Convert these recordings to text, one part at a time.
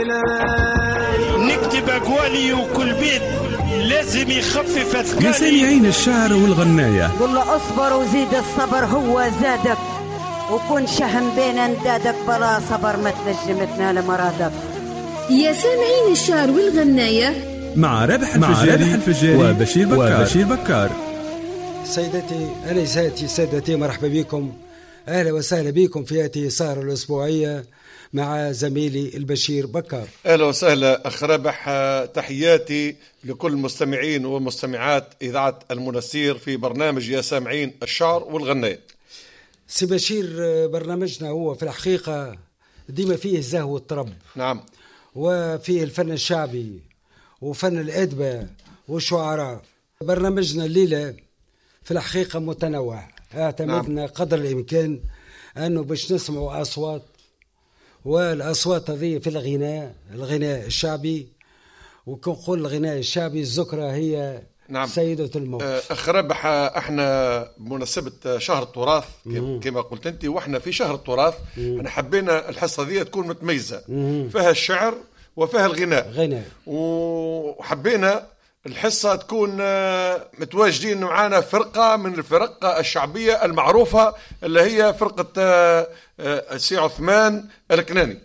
نكتب أقوالي وكل بيت لازم يخفف أثقالي. يا سامعين الشعر والغناية، قل له اصبر وزيد الصبر هو زادك، وكن شهم بين اندادك بلا صبر ما تنجم تنال مرادك. يا سامعين الشعر والغناية مع ربح الفجاري وبشير بكار. سيدتي أنساتي سادتي، مرحبا بكم، أهلا وسهلا بكم في هذه السهرة الأسبوعية مع زميلي البشير بكار. أهلا وسهلا أخ ربح، تحياتي لكل مستمعين ومستمعات إذاعة المنستير في برنامج يا سامعين الشعر والغناية. سي بشير، برنامجنا هو في الحقيقة ديما فيه زهو الطرب، نعم، وفيه الفن الشعبي وفن الأدبة والشعراء. برنامجنا الليلة في الحقيقة متنوع، اعتمدنا قدر الإمكان أنه باش نسمعوا أصوات، والأصوات هذه في الغناء الشعبي، وكنقول الغناء الشعبي الذكرى هي نعم سيدة الموت. أخ ربح، احنا بمناسبة شهر التراث كما قلت انت، واحنا في شهر التراث احنا حبينا الحصة دي تكون متميزة، فيها الشعر وفيها الغناء، وحبينا الحصة تكون متواجدين معانا فرقة من الفرق الشعبية المعروفة اللي هي فرقة سي عثمان الكناني.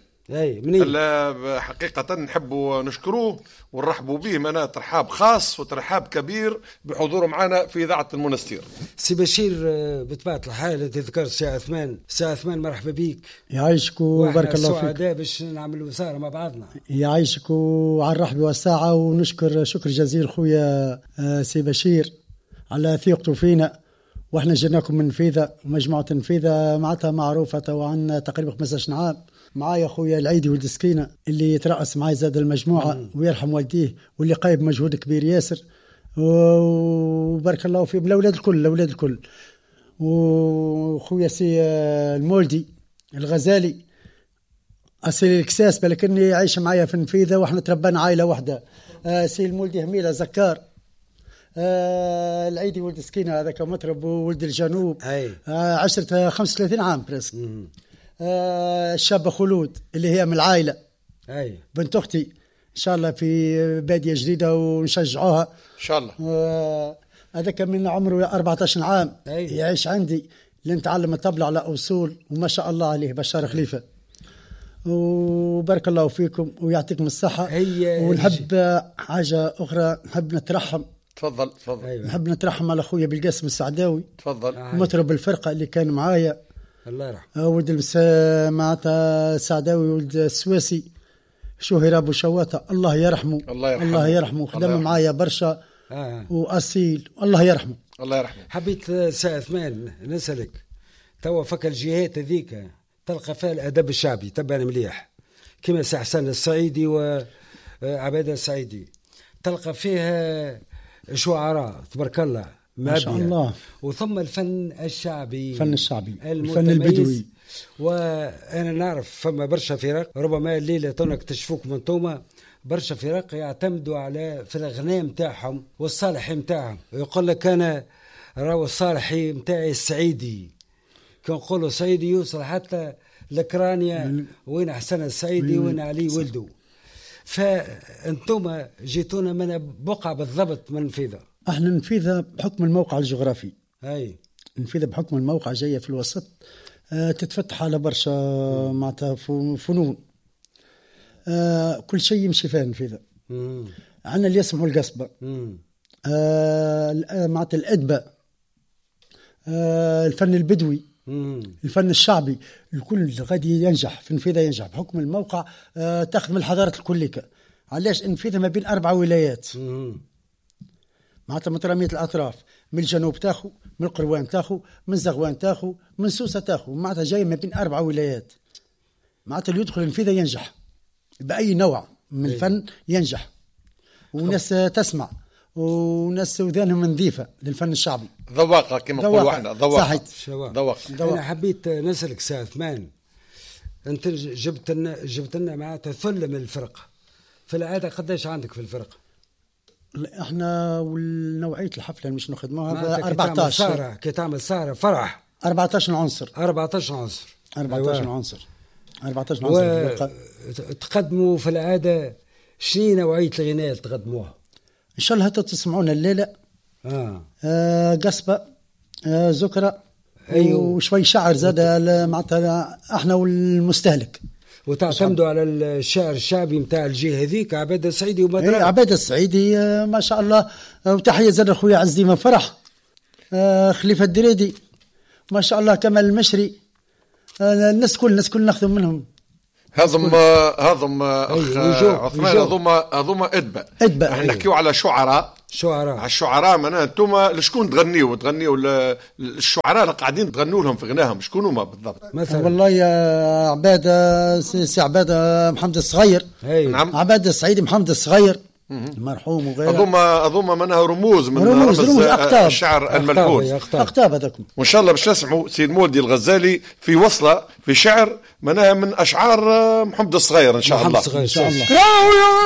حقيقة نحب نشكروه ونرحبوا به منا ترحاب خاص وترحاب كبير بحضوره معنا في إذاعة المنستير. سي بشير، بطبيعة الحال تذكر سي عثمان مرحبا بيك. يعيشك وبارك الله فيك. سعداء باش نعملوا سهرة مع بعضنا. يعيشك وعلى الرحب والساعة، ونشكر شكر جزيل خويا سي بشير على ثقته فينا، واحنا جيناكم من نفيذة، مجموعة نفيذة معناتها معروفة وعندنا تقريبا 15 عام. معايا خويا العيدي ولد سكينة اللي يترأس معايا زاد المجموعة ويرحم والديه، واللي قايب مجهود كبير ياسر، وبارك الله فيه بالأولاد الكل. وخويا سي المولدي الغزالي أصل الكساس، لكني عايش معايا في نفيذة واحنا تربينا عائلة واحدة. سي المولدي هميلة زكار، العيدي ولد سكينة هذا كمطرب وولد الجنوب، عشرة 35 عام برسك. الشابة خلود اللي هي من العائلة، بنت أختي إن شاء الله في بادية جديدة ونشجعوها إن شاء الله. هذا من عمره 14 عام يعيش عندي لنتعلم الطبلة على أصول، وما شاء الله عليه بشار خليفة. وبارك الله فيكم ويعطيكم الصحة. ونحب حاجة أخرى، نحب نترحم. تفضل. نحب نترحم على أخويا بالقاسم السعداوي، تفضل، مطرب الفرقة اللي كان معايا، الله يرحمه. ولد معناتها السعداوي ولد السواسي شهير أبو شواطة، الله يرحمه. خدم معايا برشا وأصيل، الله يرحمه. حبيت سي عثمان نسألك، توا فك الجهات هذيك تلقى فيها الأدب الشعبي تبان مليح كما سي حسن الصعيدي وعبادة السعيدي، تلقى فيها شعراء تبارك الله ما شاء الله، وثم الفن الشعبي، الفن البدوي. وأنا نعرف فما برشا فرق، ربما الليلة تونا اكتشفوك من توما، برشا فرق يعتمدوا على في الغناء متاعهم والصالحي متاعهم، ويقول لك أنا راهو الصالحي متاعي السعيدي، كان نقولوا سعيدي يوصل حتى لكرانيا وين حسن السعيدي وين علي ولده. فأنتم جيتونا من بقعة بالضبط من نفيذة. احنا نفيذة بحكم الموقع الجغرافي، نفيذة بحكم الموقع جاية في الوسط، تتفتح على برشا معناتها فنون، كل شيء يمشي فيها نفيذة. عندنا اللي يسمعوا القصبة، معناتها الأدبة، الفن البدوي، الفن الشعبي، الكل غادي ينجح في نفيذة، ينجح بحكم الموقع. تخدم الحضارة الكلية. علاش نفيذة ما بين 4 ولايات، معناتها مترامية الأطراف، من الجنوب تاخو، من القروان تاخو، من زغوان تاخو، من سوسة تاخو، معناتها جاي ما بين 4 ولايات. معناتها اللي يدخل النفيذة ينجح بأي نوع من الفن، ينجح، وناس تسمع، وناس وذانهم نظيفة للفن الشعبي، ذواقة كما نقولوا احنا، ذواقة. أنا حبيت نسألك سي عثمان، أنت جبت لنا معناتها ثلة من الفرقة، في العادة قداش عندك في الفرقة؟ احنا والنوعية الحفلة اللي مش نخدموها 14 كي تعمل سهرة فرح 14 عنصر. 14 عنصر. 14 عنصر. 14 عنصر. تقدموا في العاده شنو نوعيه الغناء اللي تقدموها؟ ان شاء الله تسمعونا الليله قصبه زكره. أيوه. وشوي شعر زاد معناتها احنا والمستهلك. وتعتمدوا على الشعر الشعبي متاع الجهه هذيك عباده السعيدي ومدرسه. عباده السعيدي ما شاء الله. وتحيه زاد خويا عز ديما فرح، خليفه الدريدي ما شاء الله، كمال المشري، الناس كل ناخذ منهم. هذم عثمان هذوما ادبا. احنا نحكيو على شعراء. على الشعراء معناها انتم لشكون تغنيوا الشعراء اللي قاعدين تغنوا لهم في غناهم شكون هما بالضبط؟ مثلا والله يا عباده سي عباده محمد الصغير. نعم. عباده السعيدي محمد الصغير المرحوم وغيره. هذوما منها رموز الشعر الملحون، اقطاب هذاكم. وان شاء الله باش نسمعوا سيد مولدي الغزالي في وصله في شعر منها من اشعار محمد الصغير ان شاء الله.